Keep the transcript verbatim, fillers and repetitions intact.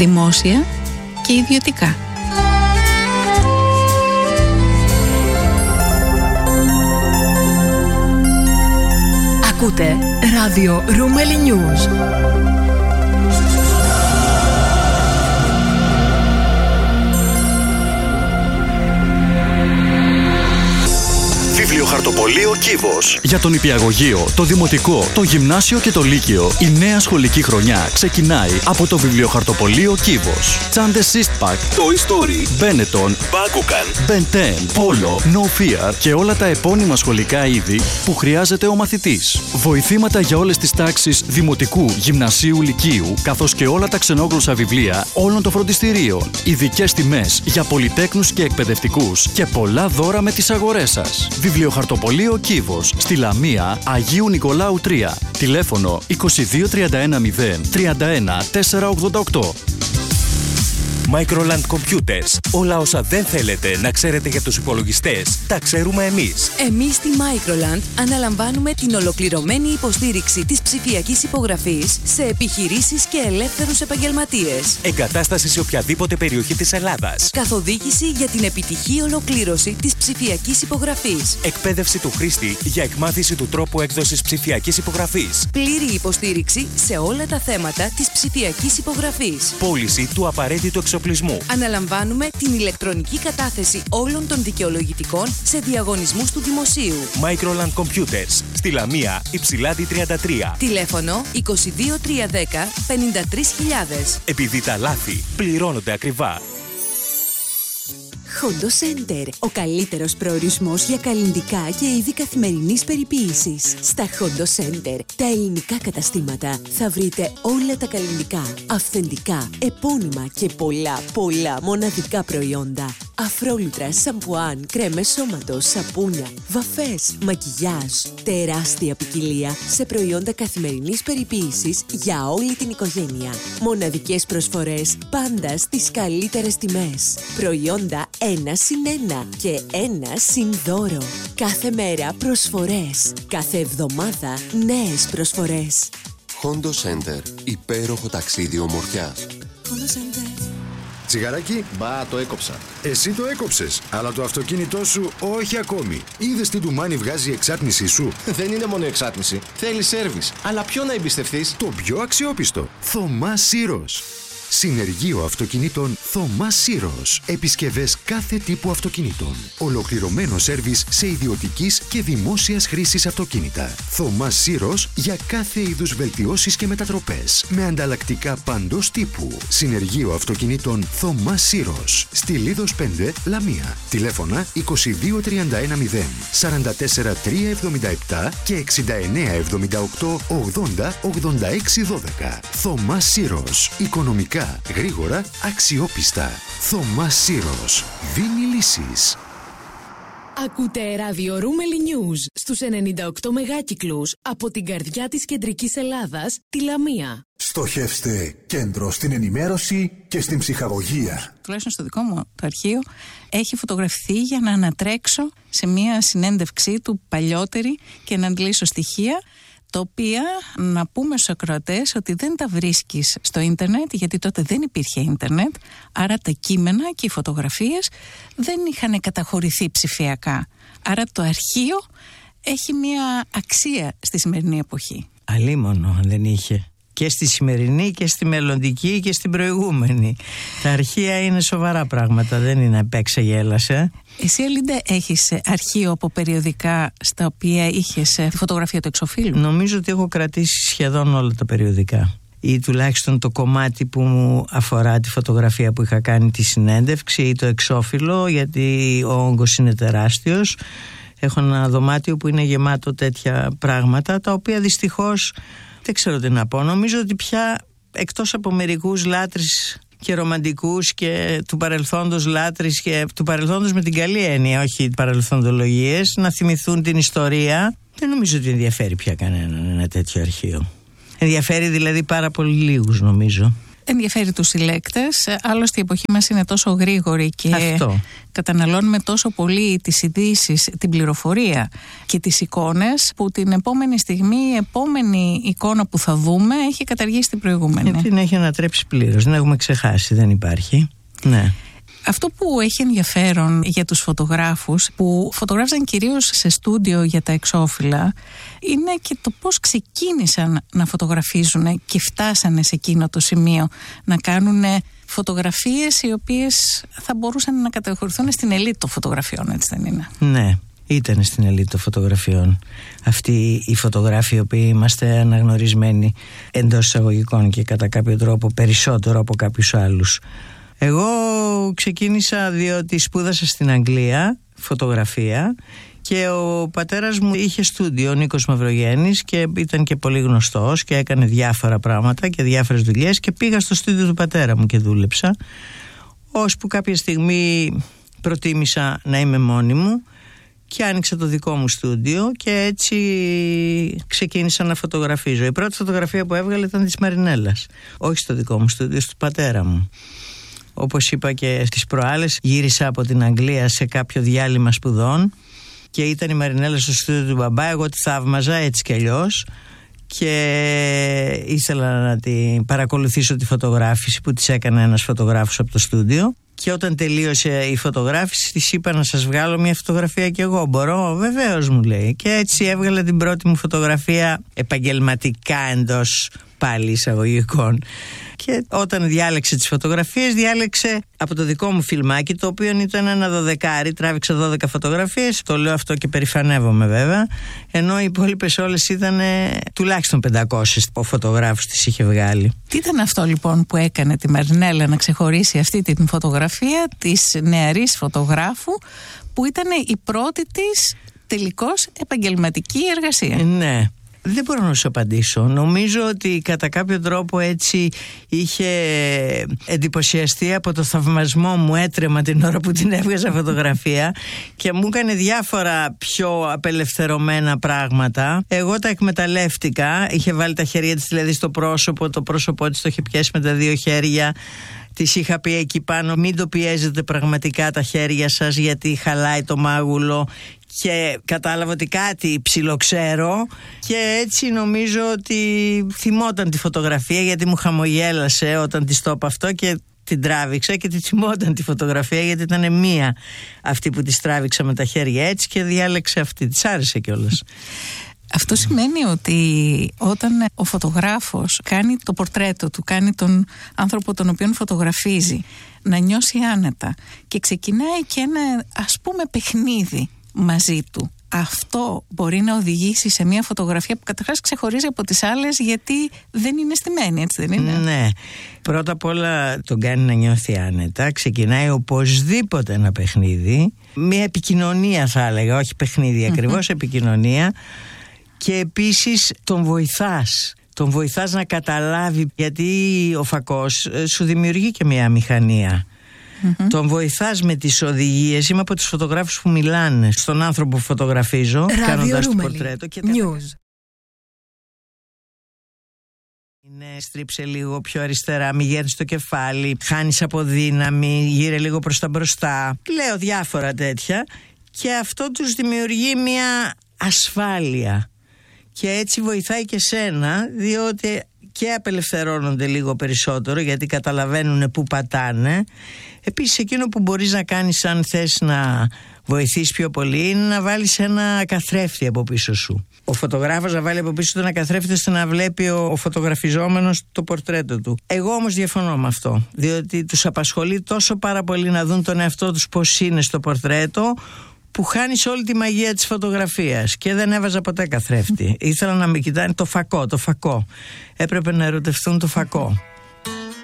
δημόσια και ιδιωτικά. Ακούτε ράδιο Ρούμελι News. Βιβλιοχαρτοπωλείο Κύβος. Για τον νηπιαγωγείο, το δημοτικό, το γυμνάσιο και το λύκειο, η νέα σχολική χρονιά ξεκινάει από το Βιβλιοχαρτοπωλείο Κύβος. Τσάντες Σύστπακ, Toy Story, Benetton, Bakugan, Ben ten, Polo, No Fear και όλα τα επώνυμα σχολικά είδη που χρειάζεται ο μαθητής. Βοηθήματα για όλες τις τάξεις δημοτικού, γυμνασίου, λυκείου, καθώς και όλα τα ξενόγλωσσα βιβλία όλων των φροντιστηρίων. Ειδικές τιμές για πολυτέκνους και εκπαιδευτικούς και πολλά δώρα με τις αγορές σας. Βιβλιοχαρτοπωλείο Κύβος, στη Λαμία, Αγίου Νικολάου τρία. Τηλέφωνο είκοσι δύο τριάντα ένα μηδέν τριάντα ένα τετρακόσια ογδόντα οκτώ. Microland Computers. Όλα όσα δεν θέλετε να ξέρετε για τους υπολογιστές, τα ξέρουμε εμείς. Εμείς στη Microland αναλαμβάνουμε την ολοκληρωμένη υποστήριξη της ψηφιακής υπογραφής σε επιχειρήσεις και ελεύθερους επαγγελματίες. Εγκατάσταση σε οποιαδήποτε περιοχή της Ελλάδας. Καθοδήγηση για την επιτυχή ολοκλήρωση της ψηφιακής υπογραφής. Εκπαίδευση του χρήστη για εκμάθηση του τρόπου έκδοσης ψηφιακής υπογραφής. Πλήρη υποστήριξη σε όλα τα θέματα της ψηφιακής υπογραφής. Πώληση του απαραίτητου εξοπλισμού. Αναλαμβάνουμε την ηλεκτρονική κατάθεση όλων των δικαιολογητικών σε διαγωνισμούς του δημοσίου. Microland Computers. Στη Λαμία, Υψηλάντη τριάντα τρία. Τηλέφωνο είκοσι δύο τριακόσια δέκα πενήντα τρεις χιλιάδες. Επειδή τα λάθη πληρώνονται ακριβά. Hondo Center. Ο καλύτερος προορισμός για καλλυντικά και είδη καθημερινής περιποίησης. Στα Hondo Center, τα ελληνικά καταστήματα, θα βρείτε όλα τα καλλυντικά, αυθεντικά, επώνυμα και πολλά, πολλά μοναδικά προϊόντα. Αφρόλουτρα, σαμπουάν, κρέμες σώματος, σαπούνια, βαφές, μακιγιάζ. Τεράστια ποικιλία σε προϊόντα καθημερινής περιποίησης για όλη την οικογένεια. Μοναδικές προσφορές πάντα στις καλύτερες τιμές. Προϊόντα ένα συν ένα και ένα συν δώρο. Κάθε μέρα προσφορές. Κάθε εβδομάδα νέες προσφορές. Hondo Center. Υπέροχο ταξίδι ομορφιάς. Hondo Center. Τσιγαράκι, μπα, το έκοψα. Εσύ το έκοψες, αλλά το αυτοκίνητό σου όχι ακόμη. Είδες τι ντουμάνι βγάζει η εξάτμισή σου? Δεν είναι μόνο η εξάτμιση. Θέλει σέρβις. Αλλά ποιο να εμπιστευτείς? Το πιο αξιόπιστο. Θωμά Σύρος. Συνεργείο αυτοκινήτων Θωμά Σύρος. Επισκευές κάθε τύπου αυτοκινήτων. Ολοκληρωμένο σέρβις σε ιδιωτικής και δημόσιας χρήσης αυτοκίνητα. Θωμά Σύρος για κάθε είδους βελτιώσεις και μετατροπές. Με ανταλλακτικά παντός τύπου. Συνεργείο αυτοκινήτων Θωμά Σύρος. Στη Λίδος πέντε, Λαμία. Τηλέφωνα είκοσι δύο τριάντα ένα μηδέν σαράντα τέσσερα τριακόσια εβδομήντα επτά και εξήντα εννέα εβδομήντα οκτώ ογδόντα ογδόντα έξι δώδεκα. Θωμά Σύρος. Οικονομικά, γρήγορα, αξιόπιστα. Θωμά Σύρος. Δίνει λύσεις. Ακούτε ράδιο Ρούμελι News στους ενενήντα οκτώ μεγάκυκλους από την καρδιά της κεντρικής Ελλάδας, τη Λαμία. Στοχεύστε κέντρο στην ενημέρωση και στην ψυχαγωγία. Τουλάχιστον στο δικό μου το αρχείο έχει φωτογραφηθεί για να ανατρέξω σε μια συνέντευξή του παλιότερη και να αντλήσω στοιχεία, τα οποία, να πούμε στους ακροατές, ότι δεν τα βρίσκεις στο ίντερνετ, γιατί τότε δεν υπήρχε ίντερνετ, άρα τα κείμενα και οι φωτογραφίες δεν είχαν καταχωρηθεί ψηφιακά. Άρα το αρχείο έχει μια αξία στη σημερινή εποχή. Αλίμονο αν δεν είχε. Και στη σημερινή και στη μελλοντική και στην προηγούμενη. Τα αρχεία είναι σοβαρά πράγματα, δεν είναι απέξα γέλασε. Εσύ, Ελίντα, έχεις αρχείο από περιοδικά στα οποία είχες τη φωτογραφία του εξωφύλου? Νομίζω ότι έχω κρατήσει σχεδόν όλα τα περιοδικά, ή τουλάχιστον το κομμάτι που μου αφορά τη φωτογραφία που είχα κάνει τη συνέντευξη, ή το εξώφυλλο, γιατί ο όγκος είναι τεράστιος. Έχω ένα δωμάτιο που είναι γεμάτο τέτοια πράγματα, τα οποία δυστυχώς δεν ξέρω τι να πω. Νομίζω ότι πια, εκτός από μερικούς λάτρεις και ρομαντικούς και του παρελθόντος λάτρεις, και του παρελθόντος με την καλή έννοια, όχι παρελθοντολογίες, να θυμηθούν την ιστορία, δεν νομίζω ότι ενδιαφέρει πια κανέναν ένα τέτοιο αρχείο. Ενδιαφέρει δηλαδή πάρα πολύ λίγους, νομίζω. Ενδιαφέρει τους συλλέκτες, άλλωστε η εποχή μας είναι τόσο γρήγορη και αυτό. Καταναλώνουμε τόσο πολύ τις ειδήσεις, την πληροφορία και τις εικόνες, που την επόμενη στιγμή η επόμενη εικόνα που θα δούμε έχει καταργήσει την προηγούμενη. Και την έχει ανατρέψει πλήρως, δεν έχουμε ξεχάσει, δεν υπάρχει. Ναι. Αυτό που έχει ενδιαφέρον για τους φωτογράφους που φωτογράφησαν κυρίως σε στούντιο για τα εξώφυλλα είναι και το πώς ξεκίνησαν να φωτογραφίζουν και φτάσανε σε εκείνο το σημείο να κάνουν φωτογραφίες οι οποίες θα μπορούσαν να καταχωρηθούν στην ελίτ των φωτογραφιών, έτσι δεν είναι? Ναι, ήταν στην ελίτ των φωτογραφιών αυτοί οι φωτογράφοι οι οποίοι είμαστε αναγνωρισμένοι εντός εισαγωγικών και κατά κάποιο τρόπο περισσότερο από κάποιους άλλους. Εγώ ξεκίνησα διότι σπούδασα στην Αγγλία φωτογραφία και ο πατέρας μου είχε στούντιο, ο Νίκος Μαυρογέννης, και ήταν και πολύ γνωστός και έκανε διάφορα πράγματα και διάφορες δουλειές, και πήγα στο στούντιο του πατέρα μου και δούλεψα, ώσπου κάποια στιγμή προτίμησα να είμαι μόνη μου και άνοιξα το δικό μου στούντιο και έτσι ξεκίνησα να φωτογραφίζω. Η πρώτη φωτογραφία που έβγαλε ήταν της Μαρινέλλας, όχι στο δικό μου στούντιο, στο πατέρα μου. Όπως είπα και στις προάλλες, γύρισα από την Αγγλία σε κάποιο διάλειμμα σπουδών και ήταν η Μαρινέλλα στο στούντιο του μπαμπά. Εγώ τη θαύμαζα έτσι κι αλλιώς και ήθελα να την παρακολουθήσω τη φωτογράφηση που της έκανε ένας φωτογράφος από το στούντιο. Και όταν τελείωσε η φωτογράφηση της είπα να σας βγάλω μια φωτογραφία κι εγώ. Μπορώ? Βεβαίως, μου λέει. Και έτσι έβγαλα την πρώτη μου φωτογραφία επαγγελματικά εντός πάλι εισαγωγικών. Και όταν διάλεξε τις φωτογραφίες, διάλεξε από το δικό μου φιλμάκι, το οποίο ήταν ένα δωδεκάρι, τράβηξα δώδεκα φωτογραφίες. Το λέω αυτό και περηφανεύομαι βέβαια. Ενώ οι υπόλοιπες όλες ήταν τουλάχιστον πεντακόσιες ο φωτογράφος τις είχε βγάλει. Τι ήταν αυτό λοιπόν που έκανε τη Μαρινέλλα να ξεχωρίσει αυτή την φωτογραφία της νεαρής φωτογράφου, που ήταν η πρώτη της τελικώς επαγγελματική εργασία? Ναι. Δεν μπορώ να σου απαντήσω. Νομίζω ότι κατά κάποιο τρόπο έτσι είχε εντυπωσιαστεί από το θαυμασμό μου, έτρεμα την ώρα που την έβγαζα φωτογραφία και μου έκανε διάφορα πιο απελευθερωμένα πράγματα. Εγώ τα εκμεταλλεύτηκα. Είχε βάλει τα χέρια της δηλαδή στο πρόσωπο, το πρόσωπό της το είχε πιάσει με τα δύο χέρια. Της είχα πει εκεί πάνω, μην το πιέζετε πραγματικά τα χέρια σας γιατί χαλάει το μάγουλο, και κατάλαβα ότι κάτι ψιλοξέρω και έτσι νομίζω ότι θυμόταν τη φωτογραφία, γιατί μου χαμογέλασε όταν της το είπα αυτό και την τράβηξα και τη θυμόταν τη φωτογραφία, γιατί ήταν μία αυτή που της τράβηξα με τα χέρια έτσι και διάλεξε αυτή, της άρεσε κιόλας. Αυτό σημαίνει ότι όταν ο φωτογράφος κάνει το πορτρέτο του, κάνει τον άνθρωπο τον οποίον φωτογραφίζει να νιώσει άνετα και ξεκινάει και ένα ας πούμε παιχνίδι μαζί του, αυτό μπορεί να οδηγήσει σε μια φωτογραφία που καταρχάς ξεχωρίζει από τις άλλες γιατί δεν είναι στημένη, έτσι δεν είναι? Ναι. Πρώτα απ' όλα τον κάνει να νιώθει άνετα. Ξεκινάει οπωσδήποτε ένα παιχνίδι, μια επικοινωνία θα έλεγα, όχι παιχνίδι ακριβώς, mm-hmm. επικοινωνία. Και επίσης τον βοηθάς Τον βοηθάς να καταλάβει, γιατί ο φακός σου δημιουργεί και μια μηχανία. Mm-hmm. Τον βοηθάς με τις οδηγίες. Είμαι από τους φωτογράφους που μιλάνε στον άνθρωπο που φωτογραφίζω, κάνοντας το πορτρέτο και News. Είναι, στρίψε λίγο πιο αριστερά, μη γέρνεις το κεφάλι, χάνεις από δύναμη, γύρε λίγο προς τα μπροστά. Λέω διάφορα τέτοια και αυτό τους δημιουργεί μια ασφάλεια. Και έτσι βοηθάει και σένα, διότι και απελευθερώνονται λίγο περισσότερο γιατί καταλαβαίνουν πού πατάνε. Επίσης εκείνο που μπορείς να κάνεις αν θες να βοηθήσεις πιο πολύ είναι να βάλεις ένα καθρέφτη από πίσω σου. Ο φωτογράφος να βάλει από πίσω του ένα καθρέφτη ώστε να βλέπει ο, ο φωτογραφιζόμενος το πορτρέτο του. Εγώ όμως διαφωνώ με αυτό, διότι τους απασχολεί τόσο πάρα πολύ να δουν τον εαυτό τους πώς είναι στο πορτρέτο, που χάνεις όλη τη μαγεία της φωτογραφίας. Και δεν έβαζα ποτέ καθρέφτη. Ήθελα να με κοιτάνε το φακό, το φακό. Έπρεπε να ερωτευτούν το φακό.